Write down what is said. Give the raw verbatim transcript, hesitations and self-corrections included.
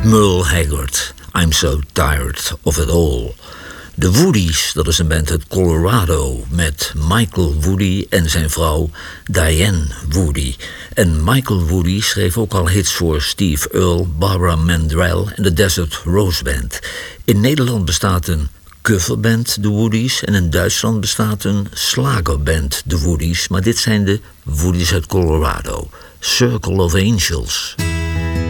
Merle Haggard, I'm so tired of it all. De Woody's, dat is een band uit Colorado met Michael Woody en zijn vrouw Diane Woody. En Michael Woody schreef ook al hits voor Steve Earle, Barbara Mandrell en de Desert Rose Band. In Nederland bestaat een coverband, de Woody's, en in Duitsland bestaat een slagerband, de Woody's. Maar dit zijn de Woody's uit Colorado. Circle of Angels.